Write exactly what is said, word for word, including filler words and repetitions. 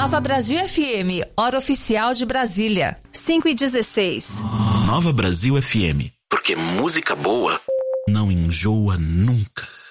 Nova Brasil F M, hora oficial de Brasília, cinco e dezesseis. Nova Brasil F M, porque música boa não enjoa nunca.